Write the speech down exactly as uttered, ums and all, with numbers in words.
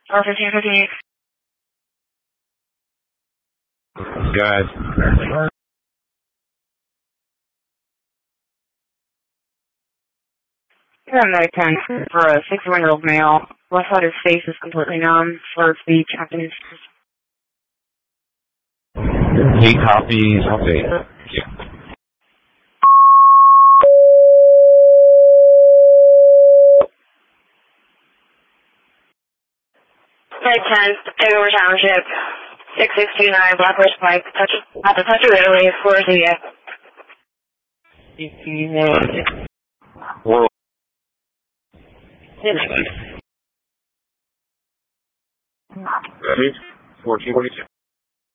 R fifteen fifteen. Good. You're on night ten for a sixty-one-year-old male. Left side of his face is completely numb. Slurred speech, acting is... He copies. Okay. Yeah. Night ten, Takeover Township. six six two nine, Blackhorse Pike. Touch, at the touch of Italy, floor C F. World. Ready? fourteen forty-two.